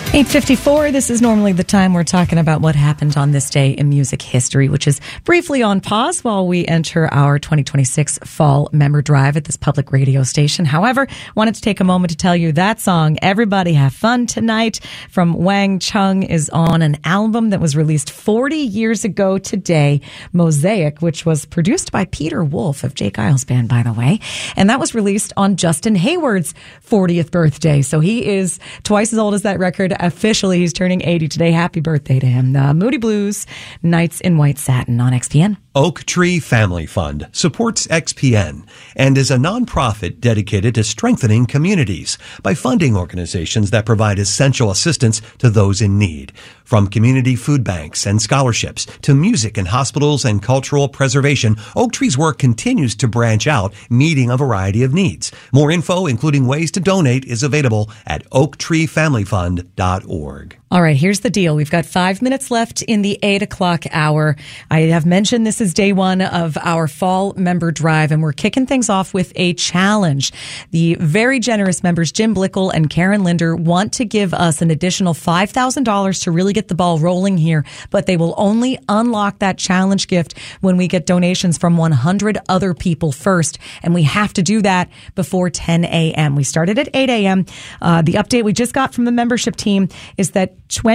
8:54. This is normally the time we're talking about what happened on this day in music history, which is briefly on pause while we enter our 2026 fall member drive at this public radio station. However, wanted to take a moment to tell you that song, Everybody Have Fun Tonight, from Wang Chung, is on an album that was released 40 years ago today, Mosaic, which was produced by Peter Wolf of Jake Giles Band, by the way. And that was released on Justin Hayward's 40th birthday. So he is twice as old as that record. Officially, he's turning 80 today. Happy birthday to him. Moody Blues, Nights in White Satin on XPN. Oak Tree Family Fund supports XPN and is a nonprofit dedicated to strengthening communities by funding organizations that provide essential assistance to those in need. From community food banks and scholarships to music in hospitals and cultural preservation, Oak Tree's work continues to branch out, meeting a variety of needs. More info, including ways to donate, is available at oaktreefamilyfund.org. All right, here's the deal. We've got 5 minutes left in the 8 o'clock hour. I have mentioned this is day one of our fall member drive, and we're kicking things off with a challenge. The very generous members, Jim Blickel and Karen Linder, want to give us an additional $5,000 to really get the ball rolling here, but they will only unlock that challenge gift when we get donations from 100 other people first, and we have to do that before 10 a.m. We started at 8 a.m. The update we just got from the membership team is that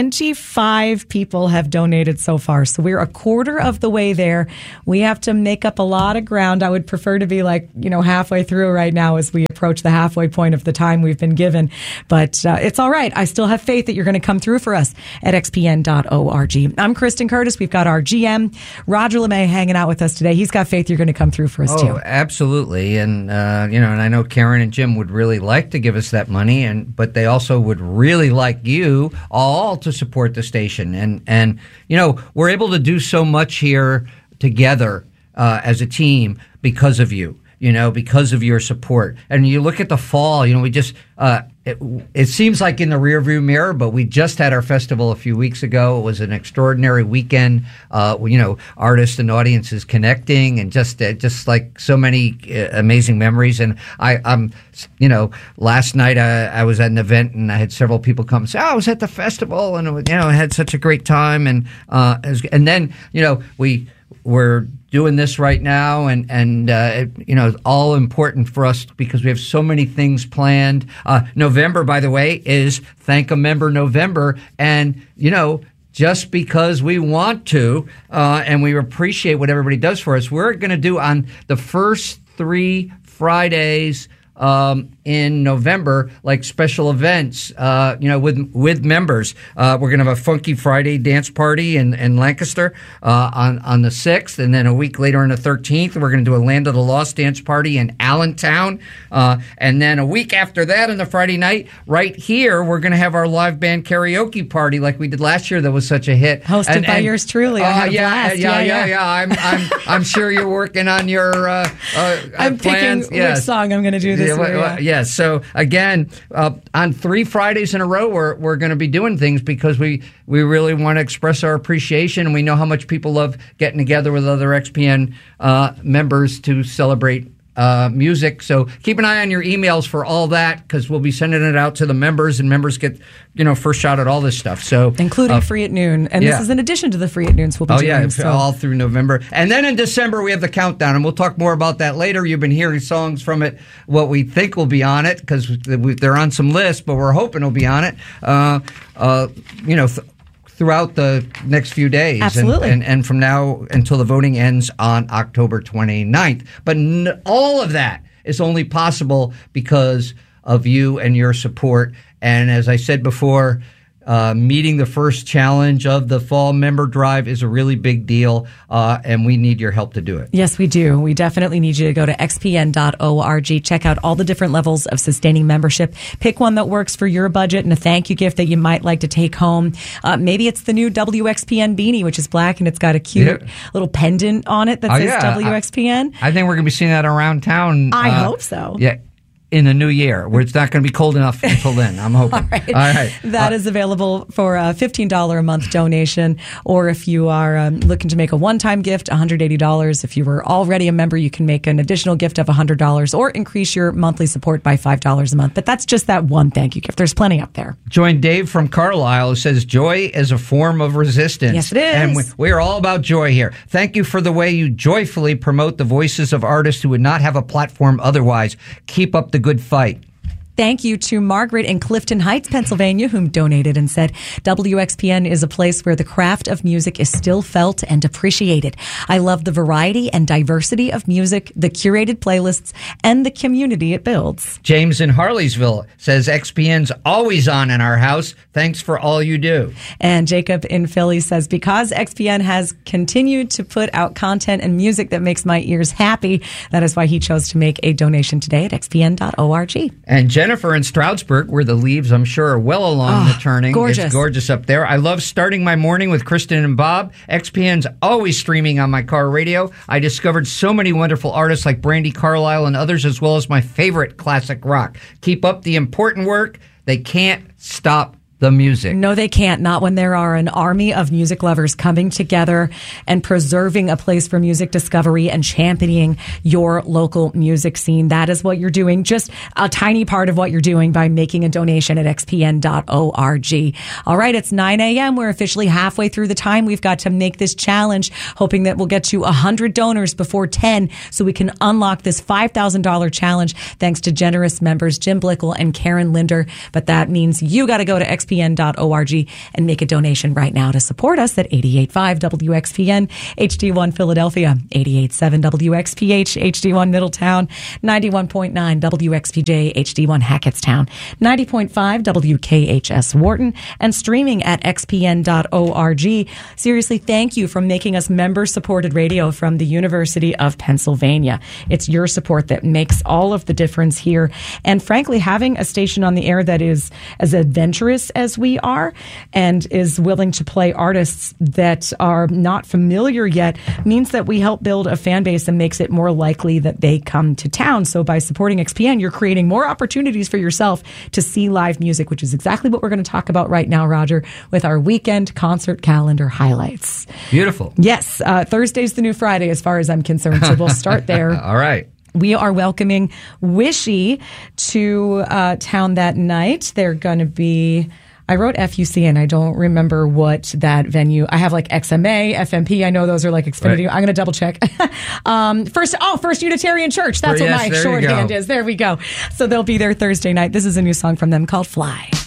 25 people have donated so far. So we're a quarter of the way there. We have to make up a lot of ground. I would prefer to be halfway through right now as we approach the halfway point of the time we've been given. But it's all right. I still have faith that you're going to come through for us at xpn.org. I'm Kristen Curtis. We've got our GM, Roger LeMay, hanging out with us today. He's got faith you're going to come through for us too. Oh, absolutely. And, and I know Karen and Jim would really like to give us that money, but they also would really like you all to support the station. And we're able to do so much here together as a team because of you, because of your support. And you look at the fall, we just it seems like in the rearview mirror, but we just had our festival a few weeks ago. It was an extraordinary weekend. Artists and audiences connecting, and just like so many amazing memories. And I'm last night I was at an event and I had several people come and say, I was at the festival and I had such a great time. And then we're doing this right now, and it's all important for us because we have so many things planned. November, by the way, is Thank a Member November, and just because we want to and we appreciate what everybody does for us, we're going to do on the first 3 Fridays in November, like special events, with members. We're going to have a Funky Friday dance party in Lancaster, on the 6th. And then a week later on the 13th, we're going to do a Land of the Lost dance party in Allentown. And then a week after that on the Friday night, right here, we're going to have our live band karaoke party like we did last year that was such a hit. Hosted by yours truly. I had a blast. Yeah. I'm sure you're working on your, I'm plans. Picking which song I'm going to do this year. Yes. So again, on 3 Fridays in a row, we're going to be doing things because we really want to express our appreciation, and we know how much people love getting together with other XPN members to celebrate music. So keep an eye on your emails for all that, because we'll be sending it out to the members, and members get first shot at all this stuff. So including Free at Noon, and this is in addition to the Free at Noons we'll be doing. All through November, and then in December we have the countdown, and we'll talk more about that later. You've been hearing songs from it, what we think will be on it, because they're on some lists, but we're hoping it'll be on it. Throughout the next few days. Absolutely. And from now until the voting ends on October 29th. But all of that is only possible because of you and your support. And as I said before, meeting the first challenge of the fall member drive is a really big deal, and we need your help to do it. Yes, we do. We definitely need you to go to xpn.org, check out all the different levels of sustaining membership, pick one that works for your budget and a thank you gift that you might like to take home. Maybe it's the new WXPN beanie, which is black, and it's got a cute little pendant on it that says WXPN. I think we're going to be seeing that around town. I hope so. Yeah. in the new year, where it's not going to be cold enough until then. I'm hoping. All right. All right. That is available for a $15 a month donation, or if you are looking to make a one-time gift, $180. If you were already a member, you can make an additional gift of $100 or increase your monthly support by $5 a month. But that's just that one thank you gift. There's plenty up there. Join Dave from Carlisle, who says joy is a form of resistance. Yes, it is. And we are all about joy here. Thank you for the way you joyfully promote the voices of artists who would not have a platform otherwise. Keep up the good fight. Thank you to Margaret in Clifton Heights, Pennsylvania, whom donated and said, WXPN is a place where the craft of music is still felt and appreciated. I love the variety and diversity of music, the curated playlists, and the community it builds. James in Harleysville says, XPN's always on in our house. Thanks for all you do. And Jacob in Philly says, because XPN has continued to put out content and music that makes my ears happy, that is why he chose to make a donation today at xpn.org. And Jennifer in Stroudsburg, where the leaves, I'm sure, are well along the turning. Gorgeous. It's gorgeous up there. I love starting my morning with Kristen and Bob. XPN's always streaming on my car radio. I discovered so many wonderful artists like Brandi Carlile and others, as well as my favorite classic rock. Keep up the important work. They can't stop the music. No, they can't. Not when there are an army of music lovers coming together and preserving a place for music discovery and championing your local music scene. That is what you're doing. Just a tiny part of what you're doing by making a donation at xpn.org. All right, it's 9 a.m. We're officially halfway through the time we've got to make this challenge, hoping that we'll get to 100 donors before 10 so we can unlock this $5,000 challenge thanks to generous members Jim Blickel and Karen Linder. But that means you got to go to xpn.org and make a donation right now to support us at 88.5 WXPN HD1 Philadelphia, 88.7 WXPH HD1 Middletown, 91.9 WXPJ HD1 Hackettstown, 90.5 WKHS Wharton, and streaming at xpn.org. Seriously, thank you for making us member-supported radio from the University of Pennsylvania. It's your support that makes all of the difference here. And frankly, having a station on the air that is as adventurous as we are and is willing to play artists that are not familiar yet means that we help build a fan base and makes it more likely that they come to town. So by supporting XPN, you're creating more opportunities for yourself to see live music, which is exactly what we're going to talk about right now, Roger, with our weekend concert calendar highlights. Beautiful. Yes. Thursday's the new Friday as far as I'm concerned. So we'll start there. All right. We are welcoming Wishy to town that night. They're going to be... I wrote FUC and I don't remember what that venue. I have like XMA, FMP. I know those are like Xfinity. Right. I'm going to double check. First Unitarian Church. That's what my shorthand is. There we go. So they'll be there Thursday night. This is a new song from them called Fly.